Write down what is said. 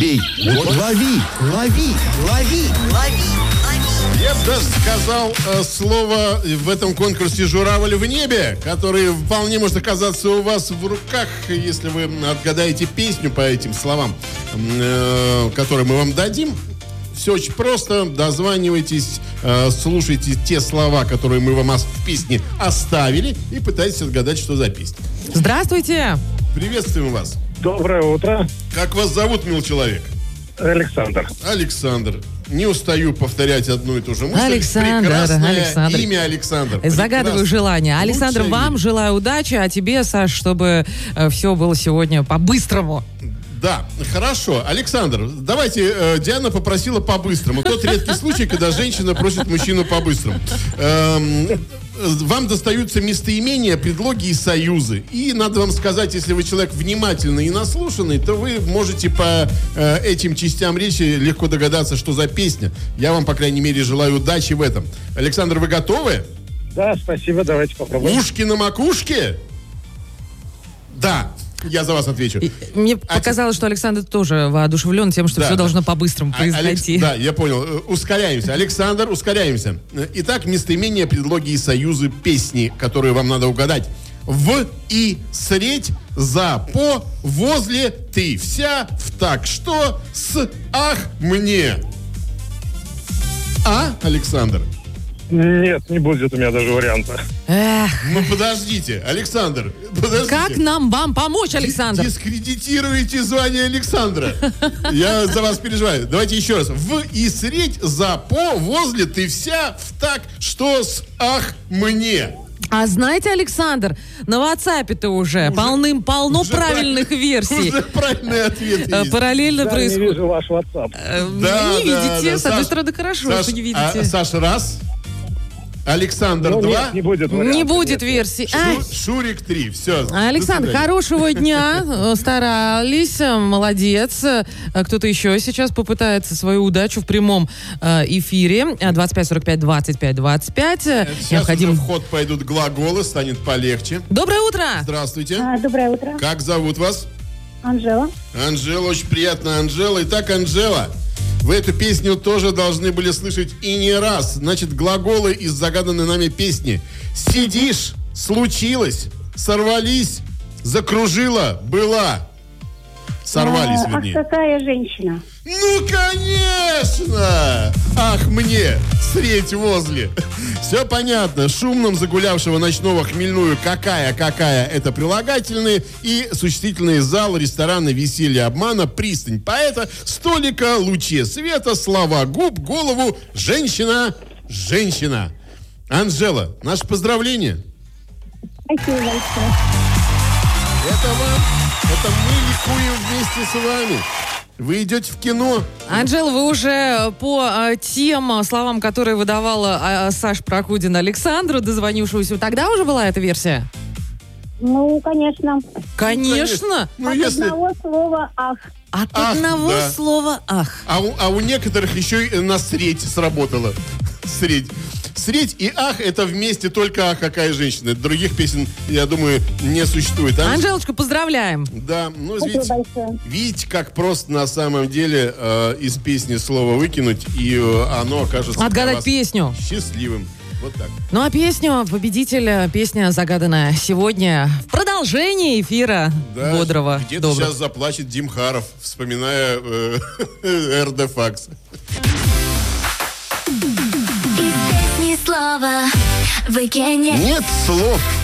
Пей. Лови. Я бы даже сказал слово в этом конкурсе «Журавль в небе», который вполне может оказаться у вас в руках, если вы отгадаете песню по этим словам, которые мы вам дадим. Все очень просто. Дозванивайтесь, слушайте те слова, которые мы вам в песне оставили, и пытайтесь отгадать, что за песня. Здравствуйте. Приветствуем вас. Доброе утро. Как вас зовут, мил человек? Александр. Александр. Не устаю повторять одну и ту же мысль. Александр. Имя Александр. Загадываю желание. Александр, вам желаю удачи, а тебе, Саш, чтобы все было сегодня по-быстрому. Да, хорошо. Александр, давайте, Диана попросила по-быстрому. Тот редкий случай, когда женщина просит мужчину по-быстрому. Вам достаются местоимения, предлоги и союзы. И надо вам сказать, если вы человек внимательный и наслушанный, то вы можете по этим частям речи легко догадаться, что за песня. Я вам, по крайней мере, желаю удачи в этом. Александр, вы готовы? Да, спасибо, давайте попробуем. Ушки на макушке? Да. Я за вас отвечу. Мне показалось, что Александр тоже воодушевлен тем, что все должно по-быстрому произойти. Да, я понял. Ускоряемся. Александр, ускоряемся. Итак, местоимения, предлоги и союзы песни, которые вам надо угадать. В и средь, за, по, возле, ты, вся, в так, что, с, ах, мне. А, Александр? Нет, не будет у меня даже варианта. Эх. Ну, подождите, Александр, подождите. Как нам вам помочь, Александр? Дискредитируете звание Александра. Я за вас переживаю. Давайте еще раз. В и средь, за, по, возле, ты, вся, в так, что, с, ах, мне. А знаете, Александр, на WhatsApp-то уже полным-полно правильных версий. Уже правильный ответ есть. Параллельно Да, происходит. не вижу ваш WhatsApp. Не видите, с одной стороны, хорошо, что не видите. Саша, раз. Александр, два. Нет, не будет варианта. Не будет версии. Шурик, 3. Все. Александр, хорошего дня. Старались. Молодец. Кто-то еще сейчас попытается свою удачу в прямом эфире. 25 45 25 25. Сейчас уже в ход пойдут глаголы, станет полегче. Доброе утро. Здравствуйте. Доброе утро. Как зовут вас? Анжела. Анжела, очень приятно, Анжела. Итак, Анжела, вы эту песню тоже должны были слышать и не раз. Значит, глаголы из загаданной нами песни. Сидишь, случилось, сорвались, закружила, была. Сорвались, вернее. Ах, какая женщина. Ну, конечно! Ах, мне, средь возле. Все понятно. Шумным загулявшего ночного хмельную какая это прилагательные и существительные: зал, рестораны, веселье, обмана, пристань, поэта, столика, луче света, слова губ, голову, женщина. Анжела, наше поздравление. Спасибо большое. Это мы ликуем вместе с вами. Вы идете в кино. Анжела, вы уже по тем словам, которые выдавала Саш Прокудин Александру, дозвонившуюся, тогда уже была эта версия? Ну, конечно. Конечно. От одного слова «ах». От одного слова «ах». А у некоторых еще и на средь сработало. Средь и ах, это вместе только ах, какая женщина. Других песен, я думаю, не существует. Анжелочка, поздравляем. Да, ну, Спасибо видите, как просто на самом деле из песни слово выкинуть, и оно окажется отгадать песню счастливым. Вот так. Ну а песню победителя, песня загаданная сегодня в продолжении эфира бодрого. Где-то сейчас заплачет Дим Харов, вспоминая РД Факс. Слова выкинет. Нет слов.